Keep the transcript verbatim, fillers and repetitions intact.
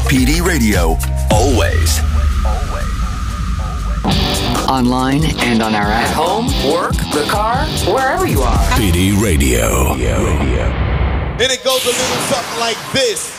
P D Radio, always. Online and on our app. At home, work, the car, wherever you are. P D Radio. And it goes a little something like this.